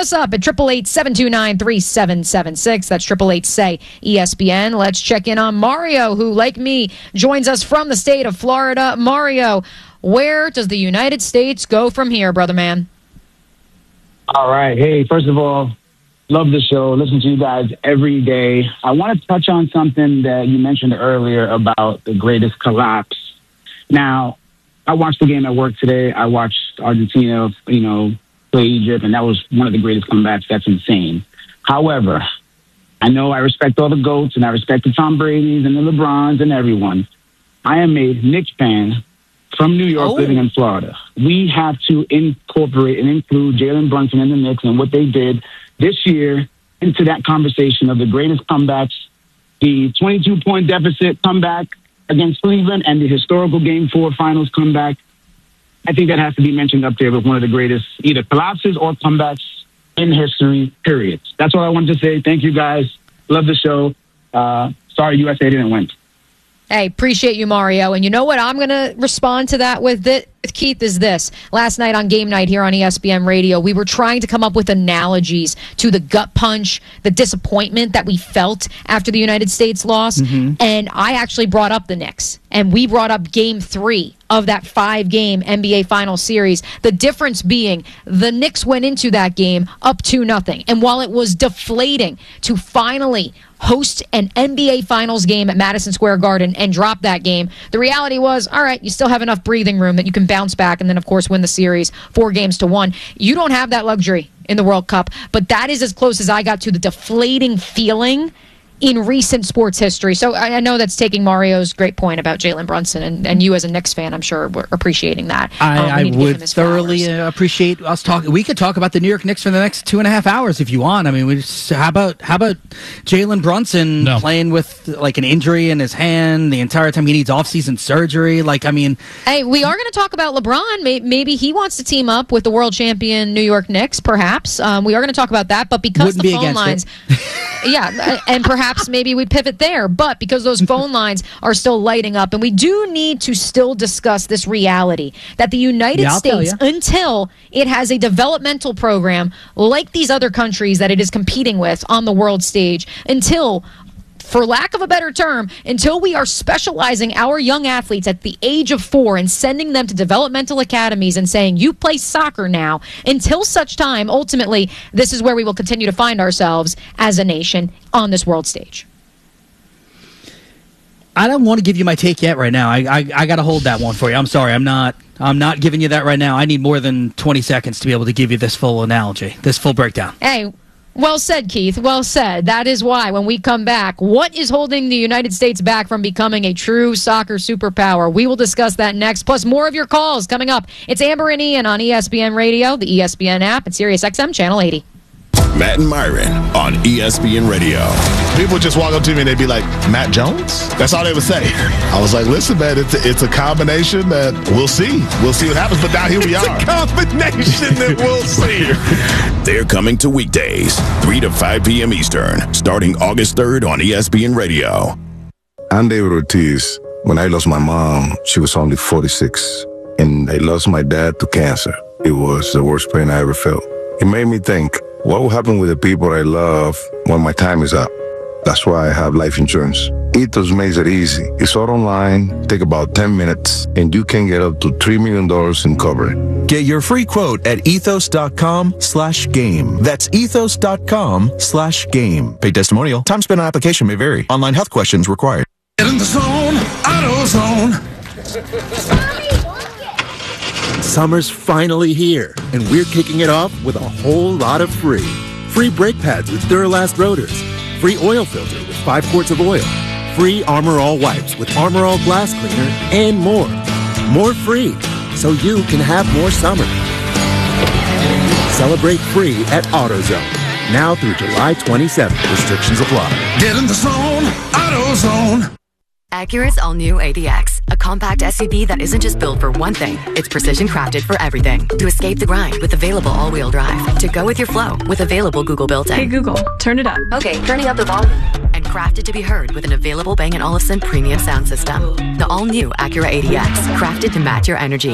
us up at 888-729-3776. That's 888-SAY-ESPN. Let's check in on Mario, who, like me, joins us from the state of Florida. Mario, where does the United States go from here, brother man? All right. Hey, first of all, love the show. Listen to you guys every day. I want to touch on something that you mentioned earlier about the greatest collapse. Now, I watched the game at work today. I watched Argentina, play Egypt, and that was one of the greatest comebacks. That's insane. However, I know I respect all the GOATs, and I respect the Tom Brady's and the LeBrons and everyone. I am a Knicks fan from New York, living in Florida. We have to incorporate and include Jalen Brunson and the Knicks and what they did this year into that conversation of the greatest comebacks, the 22-point deficit comeback against Cleveland and the historical Game 4 finals comeback. I think that has to be mentioned up there with one of the greatest either collapses or comebacks in history, period. That's all I wanted to say. Thank you, guys. Love the show. Sorry USA didn't win. Hey, appreciate you, Mario. And you know what I'm going to respond to that with, Keith, is this. Last night on Game Night here on ESPN Radio, we were trying to come up with analogies to the gut punch, the disappointment that we felt after the United States loss. Mm-hmm. And I actually brought up the Knicks. And we brought up Game 3 of that 5-game NBA Finals series. The difference being the Knicks went into that game up 2-0. And while it was deflating to finally host an NBA Finals game at Madison Square Garden and drop that game, the reality was, all right, you still have enough breathing room that you can bounce back and then, of course, win the series 4-1. You don't have that luxury in the World Cup, but that is as close as I got to the deflating feeling in recent sports history. So I know that's taking Mario's great point about Jalen Brunson, and you as a Knicks fan, I'm sure, we're appreciating that. I would thoroughly appreciate us talking. We could talk about the New York Knicks for the next 2.5 hours if you want. I mean, how about Jalen Brunson playing with like an injury in his hand the entire time he needs off-season surgery? Hey, we are going to talk about LeBron. Maybe he wants to team up with the world champion New York Knicks, perhaps. We are going to talk about that, but because the phone lines... Yeah, and perhaps maybe we pivot there, but because those phone lines are still lighting up, and we do need to still discuss this reality that the United States, until it has a developmental program like these other countries that it is competing with on the world stage, until, for lack of a better term, until we are specializing our young athletes at the age of 4 and sending them to developmental academies and saying, you play soccer now, until such time, ultimately, this is where we will continue to find ourselves as a nation on this world stage. I don't want to give you my take yet right now. I got to hold that one for you. I'm sorry. I'm not giving you that right now. I need more than 20 seconds to be able to give you this full analogy, this full breakdown. Hey, well said, Keith. Well said. That is why, when we come back, what is holding the United States back from becoming a true soccer superpower? We will discuss that next, plus more of your calls coming up. It's Amber and Ian on ESPN Radio, the ESPN app, and SiriusXM Channel 80. Matt and Myron on ESPN Radio. People just walk up to me and they'd be like, Matt Jones? That's all they would say. I was like, listen, man, it's a combination that we'll see. We'll see what happens, but now here we are. It's a combination that we'll see. They're coming to weekdays, 3 to 5 p.m. Eastern, starting August 3rd on ESPN Radio. I'm David Ortiz. When I lost my mom, she was only 46, and I lost my dad to cancer. It was the worst pain I ever felt. It made me think, what will happen with the people I love when my time is up? That's why I have life insurance. Ethos makes it easy. It's all online, take about 10 minutes, and you can get up to $3 million in coverage. Get your free quote at ethos.com/game. That's ethos.com/game. Paid testimonial. Time spent on application may vary. Online health questions required. Get in the zone, AutoZone. Summer's finally here, and we're kicking it off with a whole lot of free. Free brake pads with Duralast rotors. Free oil filter with 5 quarts of oil. Free Armor All wipes with Armor All glass cleaner, and more. More free, so you can have more summer. Celebrate free at AutoZone. Now through July 27th. Restrictions apply. Get in the zone, AutoZone. Acura's all-new ADX, a compact SUV that isn't just built for one thing, it's precision crafted for everything. To escape the grind with available all-wheel drive. To go with your flow with available Google built-in. Hey Google, turn it up. Okay, turning up the volume. And crafted to be heard with an available Bang & Olufsen premium sound system. The all-new Acura ADX, crafted to match your energy.